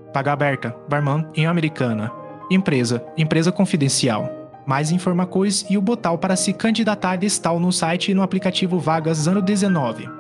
Vaga aberta, barman em Americana. Empresa, empresa confidencial. Mais informações e o botão para se candidatar está no site e no aplicativo Vagas ano 19.